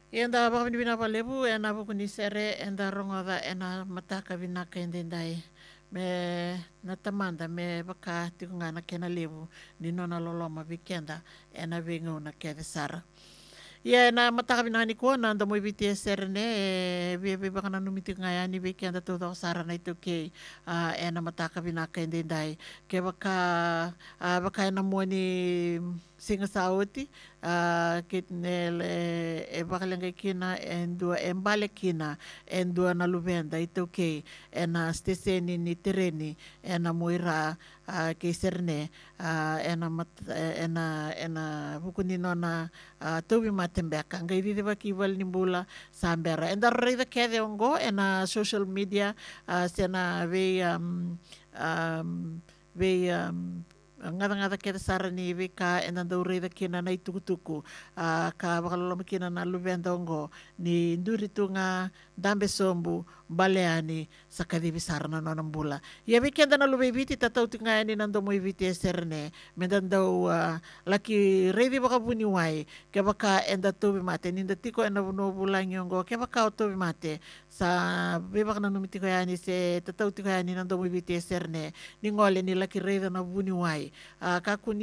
Enda baka vinivina palevu ena vukuni sere enda rongoda ena mataka vinaka endendai me na tamanda me baka tikunga na kena levu ni nona loloma vikenda ena vingu na kede sara. Ia na mataka vinani ko na anda mo viti serne vi baka na numiti nga ni vikenda tu sara na itu ke ena mataka vinaka endendai ke baka baka ena mo ni singa sauti kitnele e bakalenga kina en dua embale kina en dua na luvenda itu ke ena steseni ni tereni ena moira ke serne ena bukuni nona tuwi matembeka ngai di baki val nimbula sambera enda rida kede ongo ena social media sena ve ngada-ngada keda sara ni vika ena daurida kina na itukutuku ka bakaloloma kina na luvenda ongo ni nduri tunga dambe sombu baleani sa kadivi sara na nonambula ia vikenda na luve viti tatau tinga ni nando mo viti eserne mendandau laki reidi baka buni wai ke baka enda tuvi mate ninda tiko ena vuno bulangi ongo ke baka o tuvi mate sa ve baka na numitiko yani se tatau tiko yani nando mo viti eserne ni ngole ni laki reida na buni wai kakuni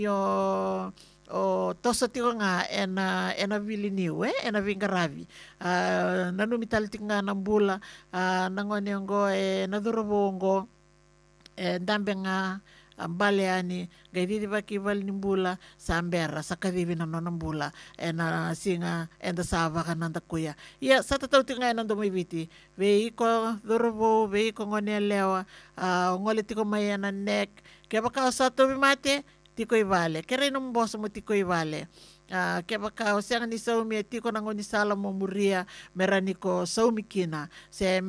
o tosa tiko nga ena vili niu ena vingaravi nanu mitali tiko nga nambula nangone ngo na durobo ngo dambe nga baleani gai didi baki val nimbula sambera sakadivi na nonambula ena singa enda savaka nanda kuya ia sa tatau tiko nga nando mo viti ve iko durobo ve iko ngone lewa ngole tiko mai ena nek ke baka sa tovi mate tiko ivale kere no mboso mo tiko ivale ke baka o siang ni saumi e tiko nango ni sala mo muria merani ko saumi kina se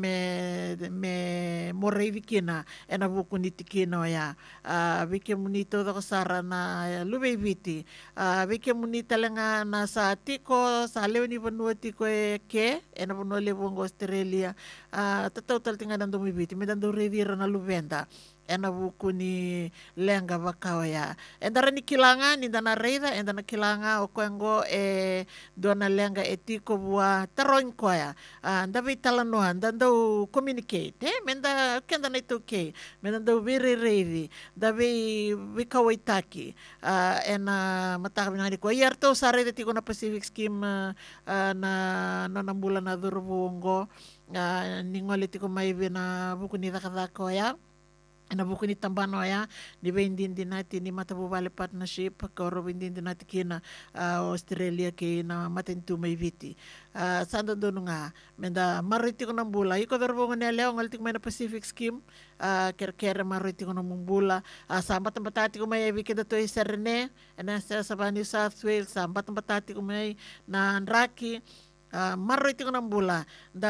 moreivi kina ena buku ni tikino ya vike munito do sara na luve viti vike munita lenga na sa tiko sa lewe ni vanua tiko e ke ena vanua lewo ngo Australia tatau tal tinga nando mi viti me dando revira na luvenda ena buku ni lenga bakao ya endara ni kilanga ni dana reida endana kilanga o koengo dona lenga e tiko bua taroin koya ndavi talanoa ndandau communicate menda kenda na itu ke menda ndau vire reidi davi vikawaitaki ena mataka binani ko ierto sare de tiko na Pacific Scheme na nonambula na durubungo ni ngole tiko mai na buku ni dakadako ya na buku ni tambano ya ni vendin dinati ni matabu vale partnership koro vendin dinati kina Australia ke na matentu mai viti sanda donu nga menda mariti ko ng bula iko darbo nga leo ngaltik may na Pacific Scheme kere mariti ko ng bula sambat ang batati ko may vike dato iserne ena sa New South Wales sambat ang batati ko may na Raki mariti ko ng bula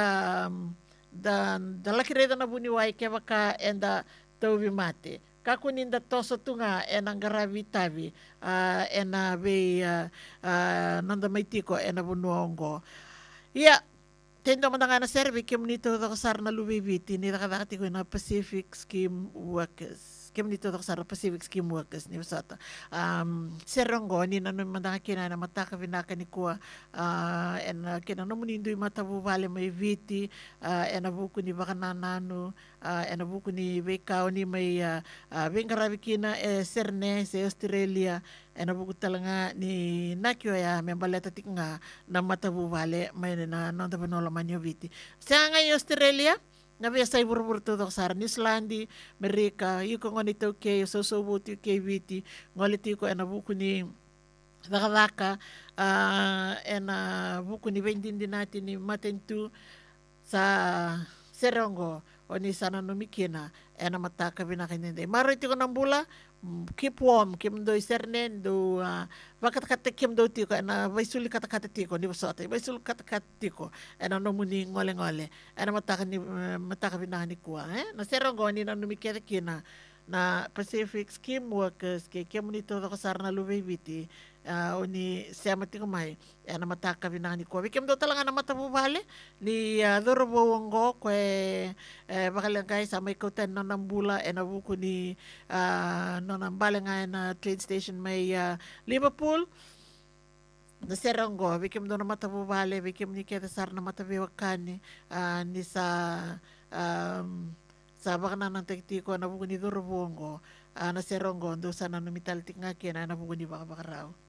da laki reda na buni wai ke baka enda tauvi mate kakuninda toso tunga enang garavi tavi ena ve nanda maitiko ena bunuongo ia tendo mandanga na servi ke munito do sar na luviviti ni dakadakati ko na Pacific Scheme Workers ke munito do sar Pacific Scheme Workers ni usata serongo ni nanu mandanga kina na mataka vinaka ni kuwa ena kina no munindo matabu vale mai viti ena buku ni bakanananu ena buku ni bekao ni mai vengaravi kina serne se Australia ena buku talanga ni nakyo ya membaleta tinga na matabu vale mai na nonta panola manyo viti sanga Australia na via sai burbur todo sar New Zealand Amerika yuko ngoni to ke so buti ke viti ngoli tiko ena buku ni daka ena buku ni vendin dinati ni matentu sa serongo oni sana no mikina ena mataka binakindende maro iti ko ng bula keep warm kim do iserne do bakat kim do tiko ena vaisuli kata tiko ni basota vaisul kata tiko ena no muni ngole ena mataka binakani kuwa na serongo ni na numikere kina na Pacific Scheme Workers ke monitor ko sar na luveviti oni siya ko mai na mataka binani ko bikem do talaga na matabu vale ni dorobo wongo kwe bakalang kay sa may koten no nambula na buku ni no nambala nga na train station may Liverpool na serongo vikim do na matavu vale vikim ni kete sar na matavi wakani ni sa bakana ng tektiko na bukuni do robongo na serongo do sana no mital tingaki na bukuni baka bakarao